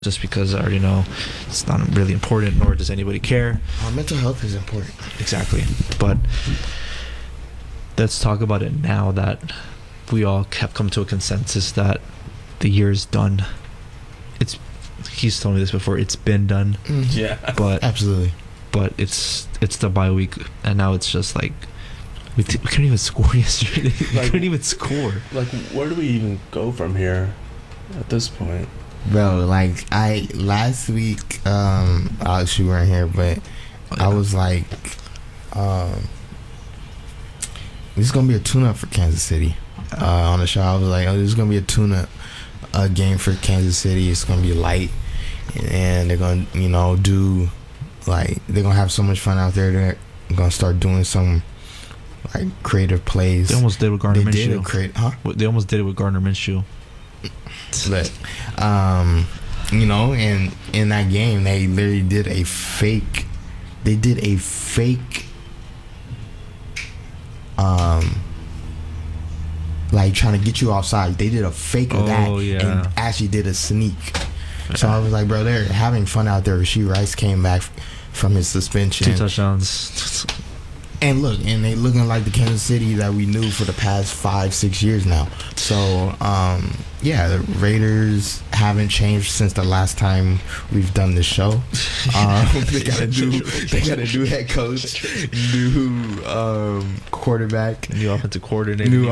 just because I already know it's not really important, nor does anybody care. Mental health is important. Exactly. But let's talk about it now that we all have come to a consensus that the year is done. He's told me this before, it's been done. Yeah. But absolutely. But it's the bye week, and now it's just like we couldn't even score yesterday. We couldn't even score. Like, where do we even go from here at this point? Bro, like, last week, obviously we weren't here, but I was like, this is going to be a tune-up for Kansas City. On the show, I was like, this is going to be a tune-up game for Kansas City. It's going to be light, and they're going to, do, like, they're going to have so much fun out there. They're going to start doing some, like, creative plays. They almost did with Gardner Minshew. They almost did it with Gardner Minshew. But, and in that game, they literally did a fake. They did a fake, like trying to get you offside. They did a fake of that, and actually did a sneak. So I was like, bro, they're having fun out there. Rasheed Rice came back from his suspension. 2 touchdowns. And look, and they looking like the Kansas City that we knew for the past 5-6 years now. So, the Raiders haven't changed since the last time we've done this show. They got a new head coach, new quarterback, new offensive coordinator, new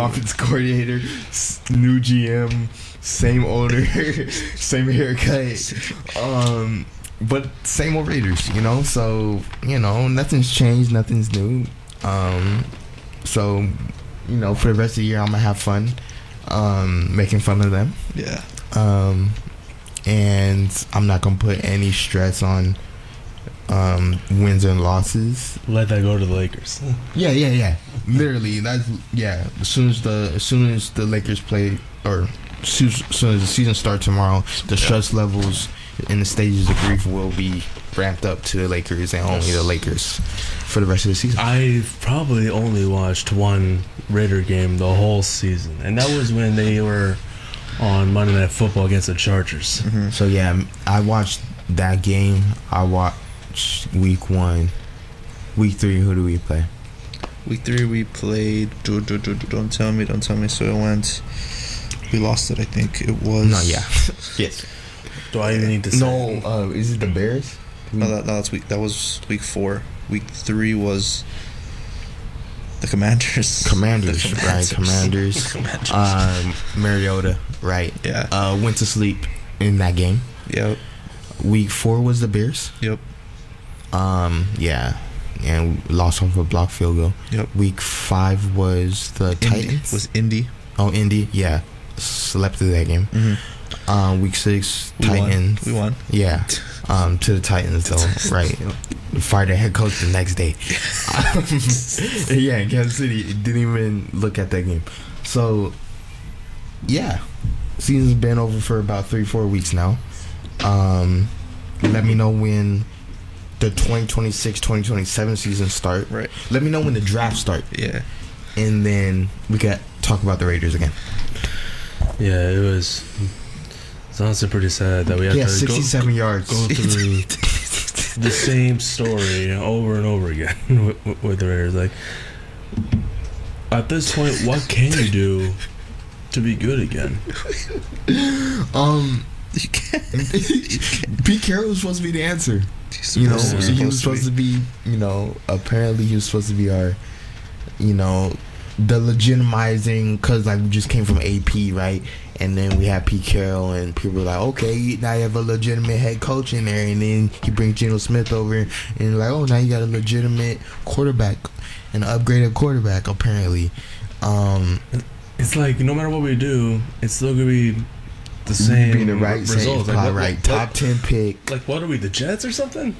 GM, same owner, same haircut. But same old Raiders, So, nothing's changed, nothing's new. So, for the rest of the year, I'm gonna have fun, making fun of them. Yeah. And I'm not gonna put any stress on wins and losses. Let that go to the Lakers. Yeah. Literally, that's As soon as the Lakers play, or as soon as the season starts tomorrow, the stress levels in the stages of grief will be ramped up to the Lakers and only the Lakers for the rest of the season. I've probably only watched one Raider game the whole season, and that was when they were on Monday Night Football against the Chargers. Mm-hmm. So I watched that game. I watched week 1. Week 3, who do we play? Week 3 we played don't tell me so it went, we lost it. I think it was yes. Do I even need to say? No, is it the Bears? No, that was week 4. Week 3 was the Commanders. Commanders. Mariota, right. Yeah. Went to sleep in that game. Yep. Week 4 was the Bears. Yep. Yeah. And lost off a block field goal. Yep. Week 5 was the Titans. Was Indy. Oh, Indy, yeah. Slept through that game. Mm-hmm. Week 6, Titans. We won. Yeah. To the Titans, though. Right. Fired their head coach the next day. Yeah, Kansas City didn't even look at that game. So, yeah. Season's been over for about 3-4 weeks now. Let me know when the 2026-2027 season start. Right. Let me know when the draft start. Yeah. And then we got talk about the Raiders again. Yeah, it's honestly pretty sad that we have to 67 yards. Go through the same story over and over again with the Raiders. Like, at this point, what can you do to be good again? You can't. Pete Carroll was supposed to be the answer. He was supposed to be, apparently he was supposed to be our, the legitimizing, because like we just came from AP, right? And then we had Pete Carroll, and people were like, okay, now you have a legitimate head coach in there. And then he brings Geno Smith over, and like, oh, now you got a legitimate quarterback, an upgraded quarterback, apparently. It's like, no matter what we do, it's still going to be the same being the right results. Like, top 10 pick. Like, what are we, the Jets or something?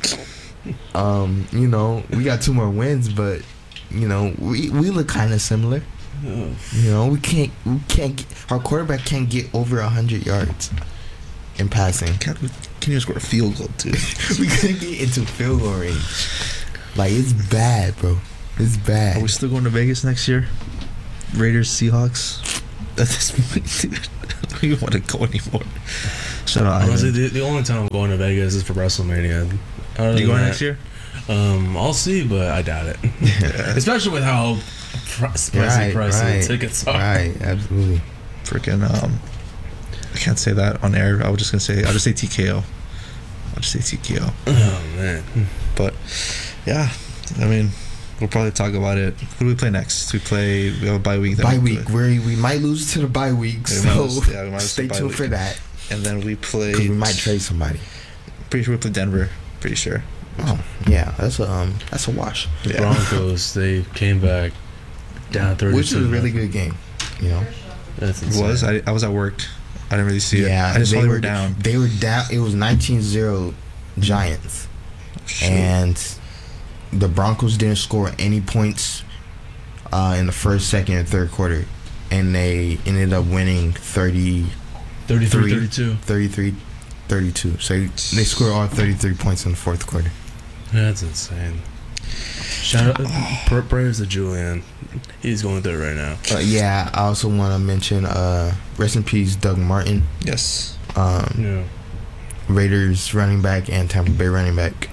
We got 2 more wins, but we look kind of similar. We can't our quarterback can't get over 100 yards in passing. Can you score a field goal too? We couldn't get into field goal range. Like, it's bad, bro. It's bad. Are we still going to Vegas next year? Raiders, Seahawks. At this point, dude, I don't even want to go anymore. Shout out Honestly, Ivan. the only time I'm going to Vegas is for WrestleMania. Other You than going that, next year? I'll see, but I doubt it. Especially with how pricey tickets are. Right, absolutely. Freaking I can't say that on air. I'll just say TKO. I'll just say TKO. Oh man. But yeah, I mean, we'll probably talk about it. Who do we play next? We have a bye week. Bye week. We might lose to the bye week, so we might stay tuned for that. And then we play. Because we might trade somebody. Pretty sure we play Denver. Pretty sure. Oh yeah, that's a wash. The Broncos, they came back down 32. Which is a really good game. You know, That's It insane. was. I was at work. I didn't really see it. yeah, I just saw they were down. They were down. It was 19-0 Giants, Shoot. and the Broncos didn't score any points in the first, second, and third quarter, and they ended up winning 33-32. 33-32. So they scored all 33 points in the fourth quarter. That's insane. Shout out, prayers to Julian. He's going through it right now. Yeah, I also want to mention rest in peace Doug Martin, Yes. Yeah. Raiders running back and Tampa Bay running back.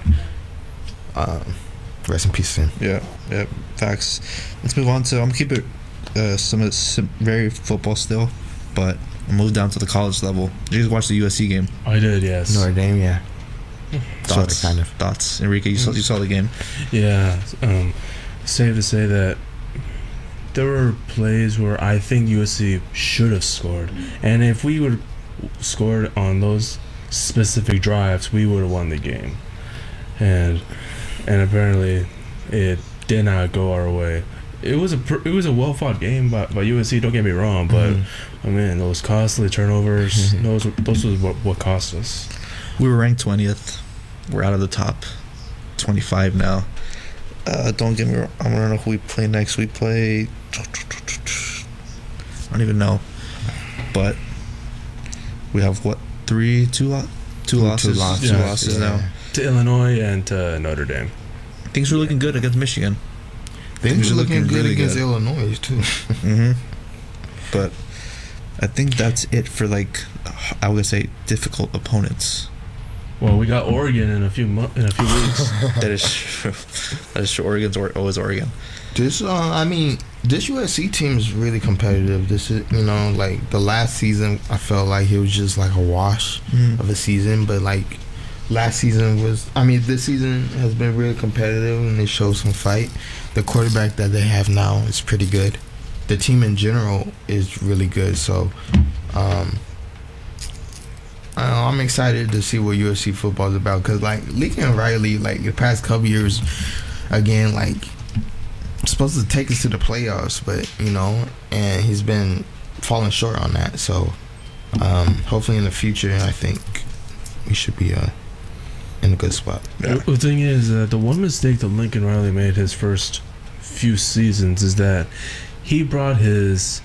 Rest in peace to him. Yeah. Yep. Facts. Let's move on to. I'm gonna keep it some very football still, but I'll move down to the college level. Did you guys watch the USC game? I did, yes. Notre Dame, yeah. Sort of, kind of. Thoughts, Enrique? You saw the game. Yeah. Safe to say that there were plays where I think USC should have scored, and if we would have scored on those specific drives, we would have won the game. And apparently, it did not go our way. It was a well fought game by USC. Don't get me wrong, but I mean those costly turnovers. those was what cost us. We were ranked 20th. We're out of the top 25 now. Don't get me wrong. I don't know who we play next. We play. I don't even know. But we have what? Two losses now. To Illinois and to Notre Dame. Things were looking good against Michigan. Things were looking good really against good. Illinois too. But I think that's it for I would say difficult opponents. Well, we got Oregon in a few weeks. That is true. That is true. Oregon's always Oregon. This USC team is really competitive. This is, like the last season, I felt like it was just like a wash of a season. But like last season this season has been really competitive and they show some fight. The quarterback that they have now is pretty good. The team in general is really good. So, I'm excited to see what USC football is about because Lincoln Riley, the past couple years, again, supposed to take us to the playoffs, but and he's been falling short on that. So hopefully in the future, I think we should be in a good spot. Yeah. The thing is, the one mistake that Lincoln Riley made his first few seasons is that he brought his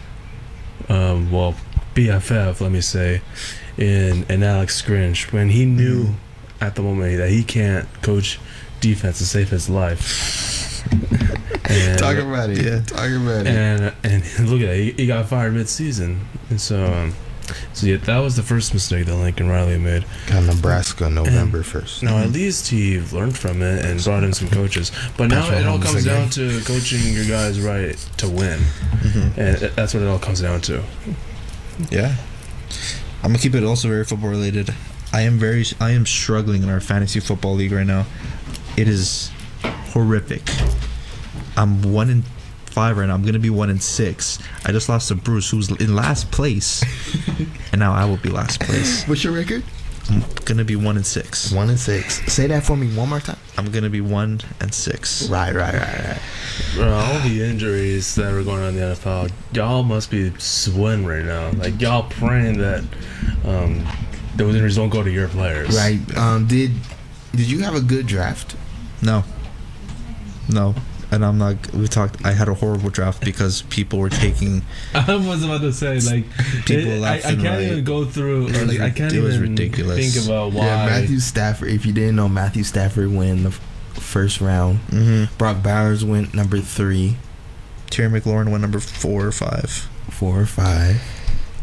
BFF, let me say, in Alex Grinch when he knew at the moment that he can't coach defense to save his life. Talk about it. Yeah. Talk about it. And look at it, he got fired mid-season, and so yeah, that was the first mistake that Lincoln Riley made. Got Nebraska November 1st. Now, at least he learned from it and brought in some coaches. But now it all comes down to coaching your guys right to win, and that's what it all comes down to. Yeah. I'm gonna keep it also very football related. I am struggling in our fantasy football league right now. It is horrific. I'm 1-5 right now. I'm gonna be 1-6. I just lost to Bruce, who's in last place, and now I will be last place. What's your record? I'm gonna be 1-6. 1-6. Say that for me one more time. I'm gonna be 1-6. Right. Bro, all the injuries that are going on in the NFL, y'all must be sweating right now. Like, y'all praying that those injuries don't go to your players. Right. Did you have a good draft? No. And I'm not. I had a horrible draft because people were taking. I was about to say, people left I and can't right. even go through. I can't it was even ridiculous. think about why. Yeah, Matthew Stafford. If you didn't know, Matthew Stafford went the first round. Brock Bowers went number 3. Terry McLaurin went number 4 or 5. 4 or 5.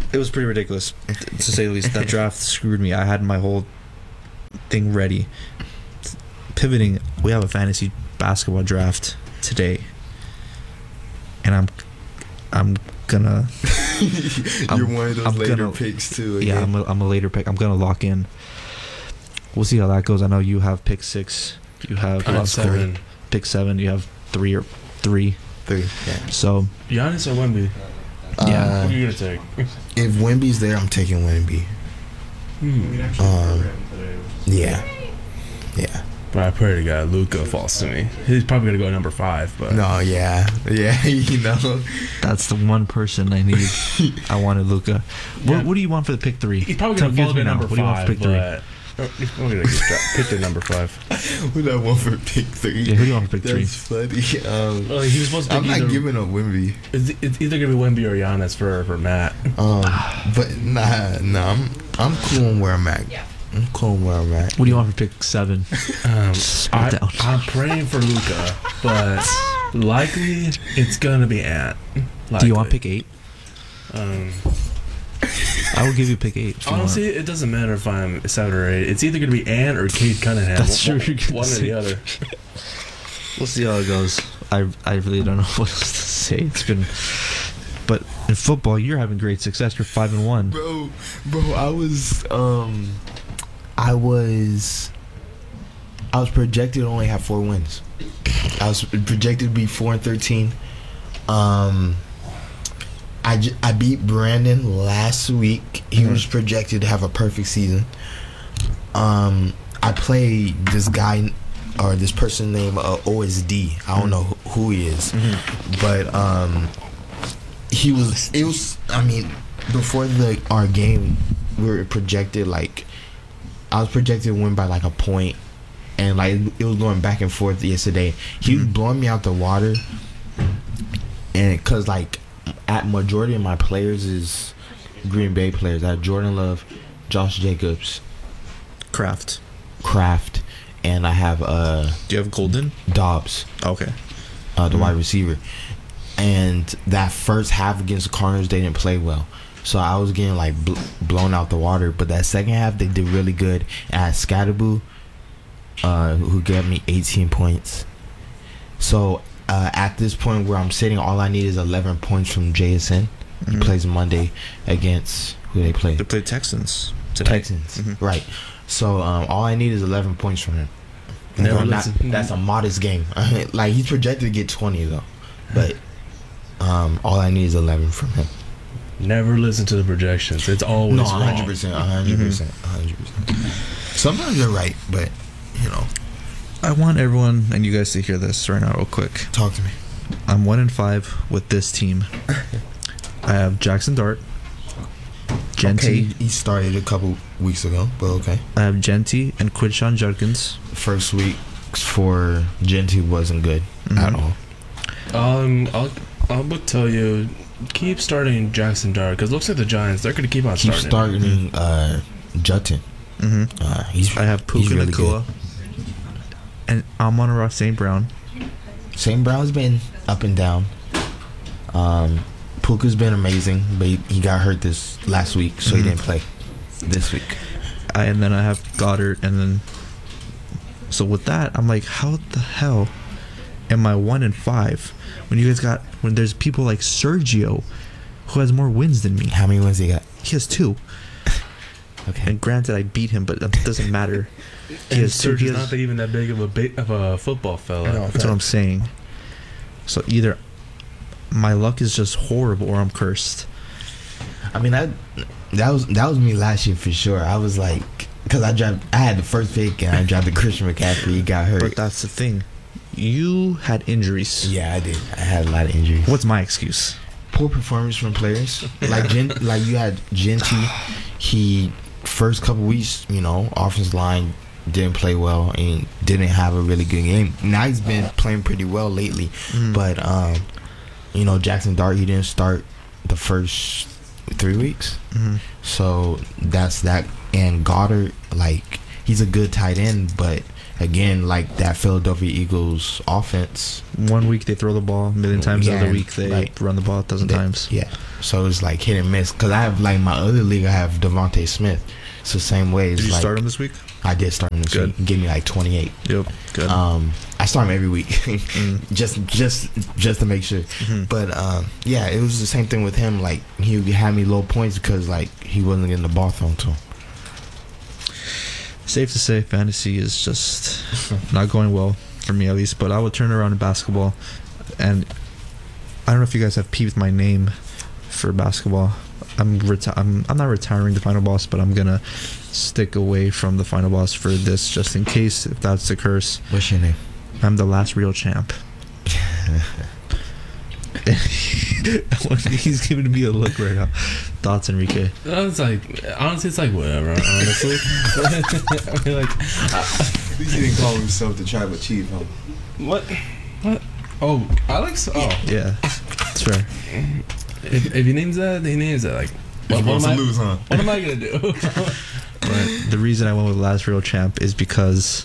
It was pretty ridiculous, to say the least. That draft screwed me. I had my whole thing ready. Pivoting, we have a fantasy basketball draft today, and I'm gonna. You're one of those later picks too. Again. Yeah, I'm a later pick. I'm gonna lock in. We'll see how that goes. I know you have pick 6. You have 7. Pick 7. You have 3 or 3. 3. Yeah. So Giannis or Wemby? Yeah. Who are you gonna take? If Wemby's there, I'm taking Wemby. Yeah. Yeah. But I pray to God Luka falls to me. He's probably gonna go number 5. But No, yeah. You know. that's the one person I need. I wanted Luka. Yeah. What do you want for the pick 3? he's probably gonna fall to number 5. What do you want for pick 3? But he's probably gonna pick the number 5. What I want for pick 3? Yeah, who do you want for pick 3? That's funny. Well, he was supposed to. I'm not giving up Wemby. It's either gonna be Wemby or Giannis for Matt. But nah. I'm cool where I'm at. I'm cool where I'm at. What do you want for pick 7? I'm praying for Luka, but likely it's gonna be Ant. Do you want pick 8? I will give you pick 8. Honestly, it doesn't matter if I'm 7 or 8. It's either gonna be Ant or Cade Cunningham. That's true. One or the other. We'll see how it goes. I really don't know what else to say. It's been, but in football, you're having great success. You're 5-1. Bro, I was projected to only have 4 wins. I was projected to be 4-13. I beat Brandon last week. He was projected to have a perfect season. I played this guy or this person named OSD. I don't know who he is, but it was. I mean, before our game, we were projected like. I was projected to win by like a point, and like it was going back and forth yesterday. He was blowing me out the water, and because like at majority of my players is Green Bay players. I have Jordan Love, Josh Jacobs, Kraft, and I have do you have Golden? Dobbs. Okay. The wide receiver. And that first half against the Cardinals, they didn't play well. So I was getting like blown out the water. But that second half, they did really good. At Scatterboo, who gave me 18 points. So at this point where I'm sitting, all I need is 11 points from JSN. He plays Monday against who they play. They play Texans today. Texans, right? So all I need is 11 points from him. That's a modest game. Like he's projected to get 20 though, but all I need is 11 from him. Never listen to the projections. It's always no, wrong. 100%. Sometimes you're right, but you know. I want everyone and you guys to hear this right now, real quick. Talk to me. I'm 1-5 with this team. I have Jackson Dart, Genty. Okay, he started a couple weeks ago, but okay. I have Genty and Quinshawn Judkins. First week for Genty wasn't good at all. I would tell you, keep starting Jackson Dart because it looks like the Giants, they're going to keep on starting. Jutton. I have Puka really Nacua and Amon-Ra St. Brown. St. Brown's been up and down. Puka's been amazing, but he got hurt this last week, so he didn't play this week. And then I have Goddard, and then so with that, I'm like, how the hell am I 1-5 when there's people like Sergio who has more wins than me? How many wins he got? He has 2. Okay. And granted, I beat him, but that doesn't matter. Sergio's not even that big of a football fella. That's what I'm saying. So either my luck is just horrible or I'm cursed. I mean, that was me last year for sure. I was like, because I had the first pick and I drafted Christian McCaffrey. He got hurt. But that's the thing. You had injuries. Yeah, I did. I had a lot of injuries. What's my excuse? Poor performance from players. Like you had Genty. He first couple weeks, offensive line didn't play well and didn't have a really good game. Now he's been playing pretty well lately, but Jackson Dart, he didn't start the first 3 weeks, so that's that. And Goddard, like he's a good tight end, but again, like that Philadelphia Eagles offense. 1 week they throw the ball a million times. The other week they like, run the ball 1,000 times. Yeah. So it's like hit and miss. Because I have, like, my other league, I have Devontae Smith. It's the same way. Did you like, start him this week? I did start him this week. He gave me like 28. Yep. Good. I start him every week. just to make sure. Mm-hmm. But yeah, it was the same thing with him. Like, he had me low points because like he wasn't getting the ball thrown to him. Safe to say, fantasy is just not going well for me, at least. But I would turn around in basketball, and I don't know if you guys have peeped my name for basketball. I'm not retiring the Final Boss, but I'm gonna stick away from the Final Boss for this, just in case, if that's the curse. What's your name? I'm the last real champ. He's giving me a look right now. Thoughts, Enrique? It's like, honestly, it's like whatever. Honestly, I mean, like, At least he didn't call himself the tribal chief, huh? what? Oh, Alex? Oh, Yeah, it's fair. if he names that, he names that. Like, what am I gonna do? But the reason I went with last real champ is because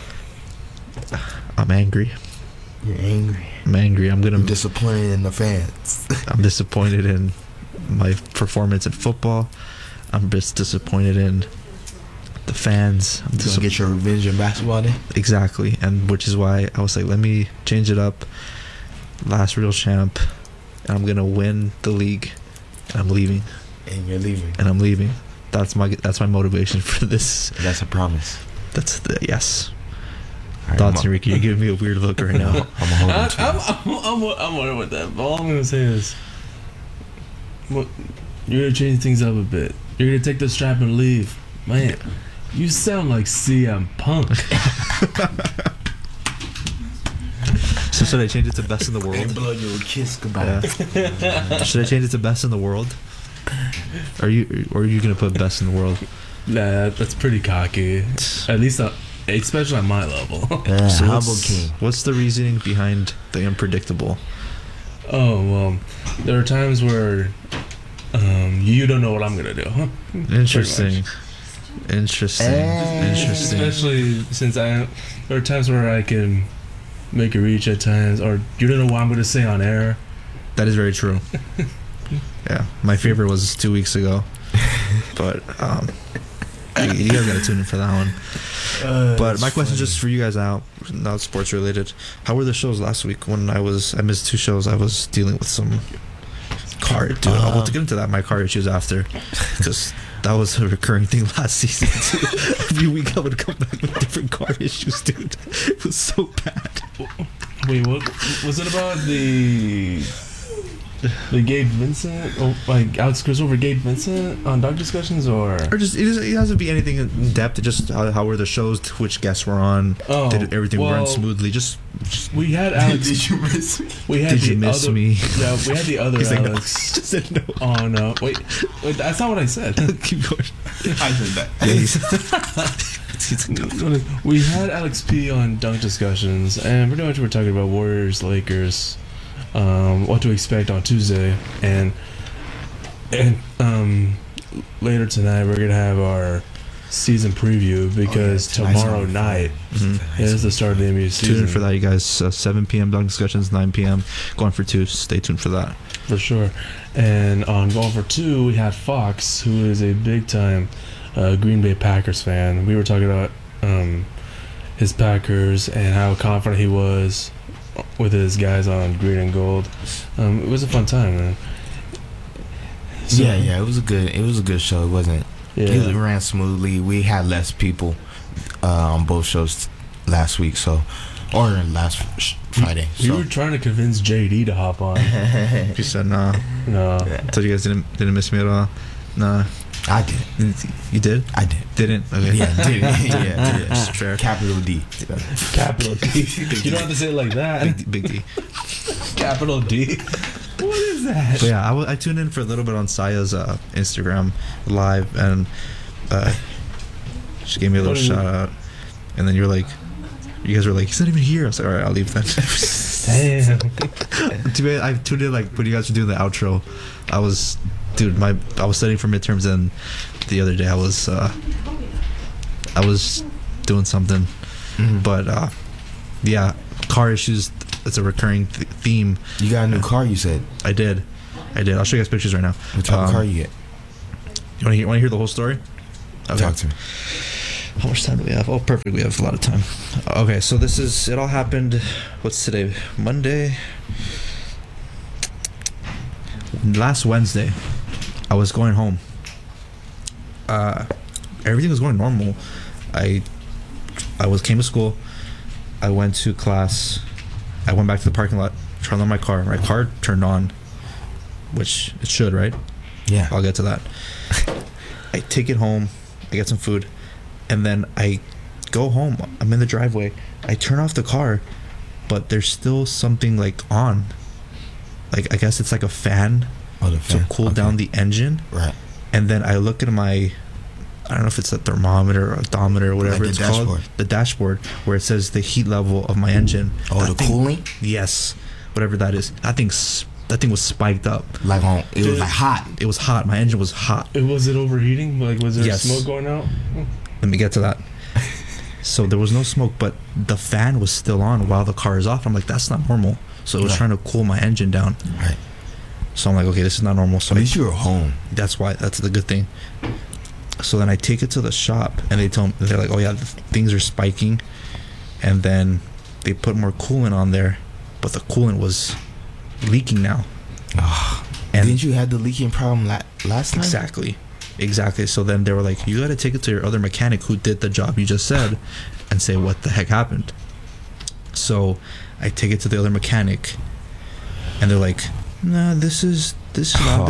I'm angry. You're angry. I'm angry. I'm disappointed in the fans. I'm disappointed in my performance in football. I'm just disappointed in the fans. I'm gonna get your revenge in basketball then? Exactly, and which is why I was like, let me change it up. Last real champ, and I'm gonna win the league, and I'm leaving. And you're leaving. And I'm leaving. That's my motivation for this. That's a promise. Yes. Right, Thoughts, Enrique? You're giving me a weird look right now. I'm worried with that. But all I'm gonna say is, you're gonna change things up a bit. You're gonna take the strap and leave, man. You sound like CM Punk. So should I change it to best in the world? And blow your kiss goodbye. Yeah. Should I change it to best in the world? Or are you gonna put best in the world? Nah, that's pretty cocky. At least, especially at my level. Yeah, So humble king. What's the reasoning behind the unpredictable? Oh well, there are times where you don't know what I'm gonna do. Huh? Interesting. Especially since there are times where I can make a reach at times, or you don't know what I'm gonna say on air. That is very true. Yeah, my favorite was 2 weeks ago, but you guys gotta tune in for that one. But my question, just for you guys out, not sports related. How were the shows last week? When I missed 2 shows, I was dealing with some car. Dude, I want to get into that. My car issues after, because that was a recurring thing last season too. Every week I would come back with different car issues, dude. It was so bad. Wait, what was it about? The Gabe Vincent, or like Alex Chris over Gabe Vincent on Dog Discussions, or just it doesn't be anything in depth. Just how were the shows? Which guests were on? Oh, did everything run smoothly? Just we had Alex. Did you miss me? We had did you miss me? Yeah, we had the other He's Alex. like, no. Just said no. Oh no! Wait, that's not what I said. Keep going. I said that. Yeah, We had Alex P on Dunk Discussions, and pretty much we're talking about Warriors, Lakers, what to expect on Tuesday, and later tonight we're gonna have our season preview, because tomorrow night is the start of the NBA season. Tune in for that, you guys. 7 p.m. Dunk Discussions, 9 p.m. Going for 2. Stay tuned for that. For sure. And on Going for 2, we had Fox, who is a big time Green Bay Packers fan. We were talking about his Packers and how confident he was with his guys on green and gold. It was a fun time, man. So, yeah, it was a good show. It wasn't. Yeah. It ran smoothly. We had less people on both shows last week, or last Friday. We were trying to convince JD to hop on. He said nah. No. So you guys didn't miss me at all. Nah. I did. You did? I did. Didn't? Okay. Yeah, did. Yeah. Fair. Capital D. Capital D. You don't have to say it like that. Big D. Capital D. What is that? But yeah, I tuned in for a little bit on Saya's Instagram live, and she gave me a little shout out, and then you guys were like, he's not even here. I was like, all right, I'll leave then. Damn. I tuned in like when you guys were doing the outro. I was studying for midterms, and the other day I was doing something. But yeah, car issues. It's a recurring theme. You got a new car, you said. I did. I'll show you guys pictures right now. What type of car you get? You want to hear the whole story? Okay. Talk to me. How much time do we have? Oh, perfect. We have a lot of time. Okay, so it all happened. What's today? Monday. Last Wednesday, I was going home. Everything was going normal. I came to school. I went to class. I went back to the parking lot. Turned on my car. My car turned on, which it should, right? Yeah. I'll get to that. I take it home. I get some food, and then I go home. I'm in the driveway. I turn off the car, but there's still something like on. Like, I guess it's like a fan, to cool down the engine. Right. And then I look at I don't know if it's a thermometer or odometer or whatever it's called. The dashboard, where it says the heat level of my engine. Oh, the cooling? Yes. Whatever that is. That thing was spiked up. It was like hot. It was hot. My engine was hot. Was it overheating? Like, was there Yes. smoke going out? Let me get to that. So there was no smoke, but the fan was still on while the car is off. I'm like, that's not normal. So it was trying to cool my engine down. Right. So I'm like, okay, this is not normal. So at least you were home. That's the good thing. So then I take it to the shop, and they're like, oh yeah, things are spiking. And then they put more coolant on there, but the coolant was leaking now. And didn't you have the leaking problem last time? Exactly. So then they were like, you got to take it to your other mechanic who did the job you just said, and say what the heck happened. So I take it to the other mechanic, and they're like, "No, this is not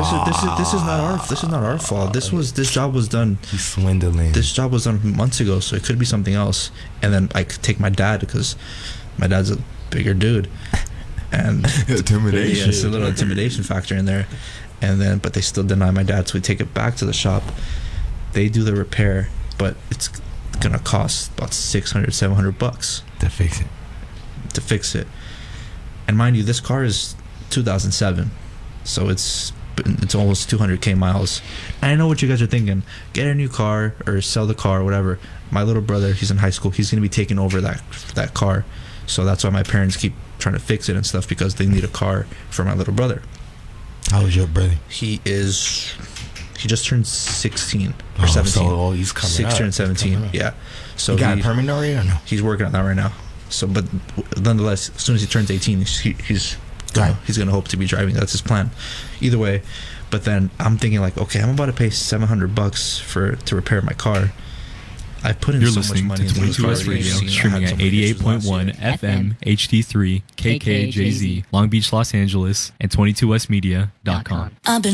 our fault. This job was done. He's swindling. This job was done months ago, so it could be something else." And then I take my dad, because my dad's a bigger dude, and intimidation. Yeah, it's a little intimidation factor in there. And then, but they still deny my dad, so we take it back to the shop. They do the repair, but it's gonna cost about $600-$700 to fix it. And mind you, this car is 2007, so it's almost 200k miles. And I know what you guys are thinking: get a new car or sell the car or whatever. My little brother, he's in high school. He's gonna be taking over that car, so that's why my parents keep trying to fix it and stuff, because they need a car for my little brother. How old is your brother? He just turned 16 or 17. So he's coming 16 and 17. Yeah. So he got a permit already or no? He's working on that right now. So, but nonetheless, as soon as he turns 18, he's gonna hope to be driving. That's his plan. Either way, but then I'm thinking like, okay, I'm about to pay $700 to repair my car. I put in You're so listening much money to into 22 West Radio, streaming at 88.1 FM, HD3, KKJZ, Long Beach, Los Angeles, and 22westmedia.com.